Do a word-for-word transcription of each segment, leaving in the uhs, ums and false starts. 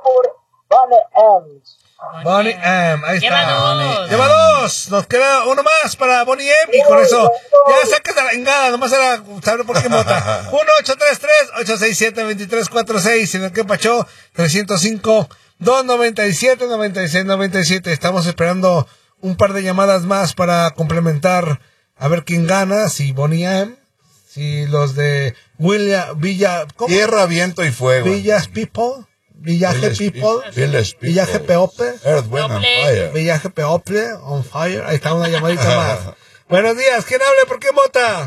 por Bonnie M. Bonnie M, ahí está. Lleva dos. Lleva dos. Nos queda uno más para Bonnie M. Y con eso, ya sacas la vengada. Nomás era saber por qué mota. uno ocho tres tres, ocho seis siete, dos tres cuatro seis. En el que pachó, trescientos cinco, doscientos noventa y siete, noventa y seis, noventa y siete. Estamos esperando un par de llamadas más para complementar. A ver quién gana. Si Bonnie M. Si los de William, Villa. ¿Cómo? Tierra, viento y fuego. Villas People. Villaje Village People, Village People. Villaje People, Earth, Wind and Fire. Villaje People, on fire. Ahí está una llamadita más. Buenos días, ¿quién habla? ¿Por qué mota?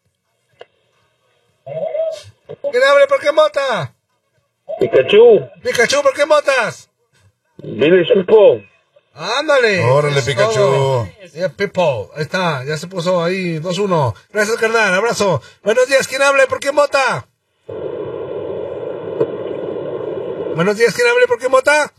¿Quién habla? ¿Por qué mota? Pikachu. Pikachu, ¿por qué motas? Village People. Ándale. Órale, Pikachu. Yeah, People, ahí está, ya se puso ahí, dos uno. Gracias, carnal, abrazo. Buenos días, ¿quién habla? ¿Por qué mota? Buenos días, ¿quién habla? ¿Por qué mota?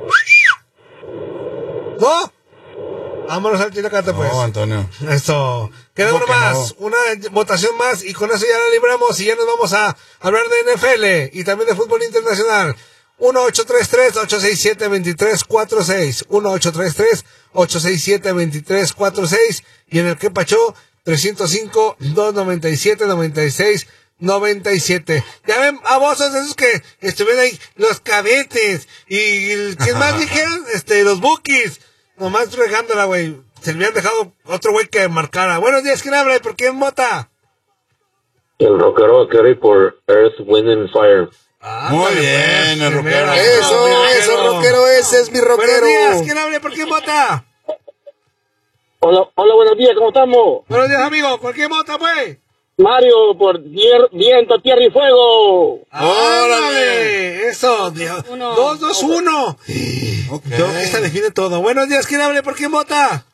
¿No? Vámonos al Chilacate, pues. No, Antonio. Eso. Queda ¿Cómo uno que más, no? una votación más, y con eso ya la libramos, y ya nos vamos a hablar de N F L, y también de fútbol internacional. uno ocho tres tres, ocho seis siete, dos tres cuatro seis. uno ocho tres tres, ocho seis siete, dos tres cuatro seis. Y en el que pachó, trescientos cinco, doscientos noventa y siete, noventa y seis, noventa y siete. Ya ven, a vos esos que estuvieron ahí, los cadetes, y el, ¿quién más dijeron? Este, los bookies. Nomás regándola, güey. Se le habían dejado otro güey que marcara. Buenos días, ¿quién habla? ¿Y por quién mota? El rockero Kerry por Earth, Wind and Fire. Ah, Muy dale, bien, pues, el rockero. primero. Eso, No, eso, rockero, ese es mi Buenos rockero. días, ¿quién habla? ¿Por qué mota? Hola, hola, buenos días, ¿cómo estamos? Buenos días, amigo. ¿Por qué mota, pues? Mario por dier- viento, tierra y fuego. ¡Órale! Eso, Dios. Uno. Dos, dos, uno. Ok. Yo creo que esta define todo. Buenos días, ¿quién habla? ¿Por qué mota?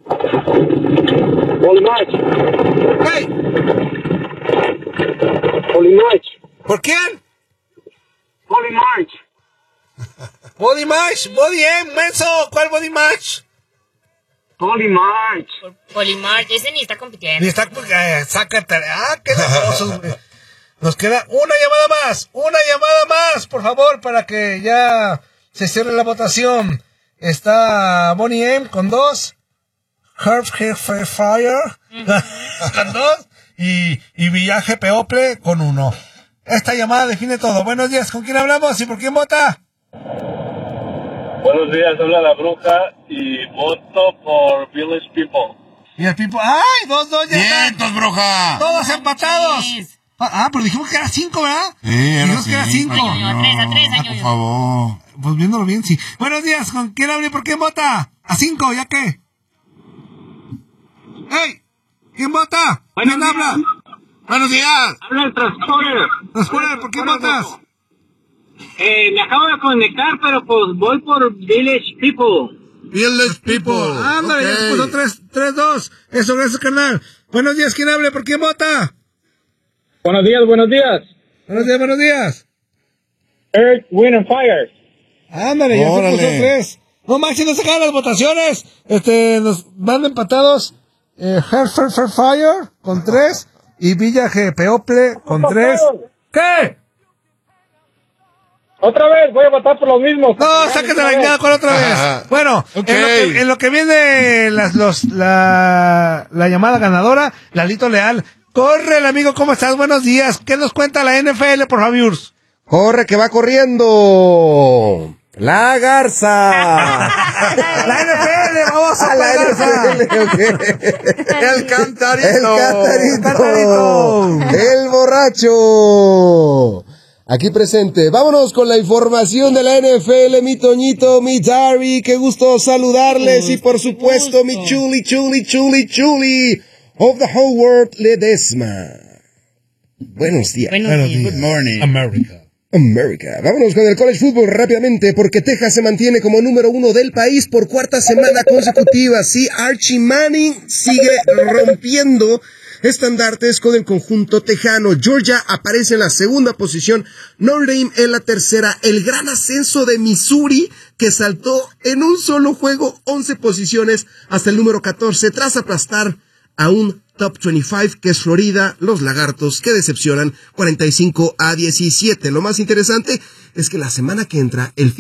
Holy March. ¡Hey! Holy March. ¿Por quién? Holy March. Body Match, Body M, menso. ¿Cuál Body Match? Holy March. Por Polimar, ese ni está compitiendo. Ni está, eh, sácate. Ah, qué nerviosos, güey. Nos queda una llamada más, una llamada más, por favor, para que ya se cierre la votación. Está Bonnie M con dos, Herb Fire con dos, y, y Villaje People con uno. Esta llamada define todo. Buenos días, ¿con quién hablamos y por quién vota? Buenos días, habla la bruja y voto por Village People. Y el Pipo, ¡ay! Dos, dos, ya están. ¡Vientos, bruja! Todos empatados. Yes. Ah, ah, pero dijimos que era cinco, ¿verdad? Sí, era Dijimos que era cinco. cinco. Año, tres a tres, año, Por yo. favor. Pues viéndolo bien, sí. Buenos días, ¿con quién habla y por quién vota? A cinco, ¿ya qué? ¡Hey! ¿Quién vota? Buenos ¿Quién días. habla? Buenos días. Habla el Transporter. Transporter, ¿por qué votas? Eh, me acabo de conectar, pero pues voy por Village People. Village People. Ándale, ya se puso tres, tres, dos. Eso, gracias, canal. Buenos días, ¿quién habla y por quién vota? Buenos días, buenos días. Buenos días, buenos días. Earth, Wind and Fire. Ándale, ya Órale. se puso tres. No, Maxi, no se acaban las votaciones. Este, nos van empatados. Eh, Herfer Fair Fire con tres. Y Villa G. People con tres. ¿Qué? Otra vez, voy a votar por los mismos. No, sáquete la vengada con otra vez. Bueno, Ok. en, lo que, en lo que viene las, los, la, la llamada ganadora, Lalito Leal. Corre, el amigo, ¿cómo estás? Buenos días. ¿Qué nos cuenta la N F L, por favor? Corre que va corriendo. La Garza. La N F L, vamos a A la la Garza. N F L, ok. El cantarito. El cantarito. Cantarito. El borracho. Aquí presente. Vámonos con la información de la N F L, mi Toñito, mi Dari. Qué gusto saludarles. Y por supuesto, mi chuli, chuli, chuli, chuli. Of the whole world, Ledesma. Buenos días. Buenos días. Good morning. America. América. Vámonos con el college football rápidamente porque Texas se mantiene como número uno del país por cuarta semana consecutiva. Sí, Archie Manning sigue rompiendo estandartes con el conjunto tejano. Georgia aparece en la segunda posición, Notre Dame en la tercera. El gran ascenso de Missouri que saltó en un solo juego once posiciones hasta el número catorce tras aplastar a un top veinticinco que es Florida, los Lagartos que decepcionan cuarenta y cinco a diecisiete. Lo más interesante es que la semana que entra, el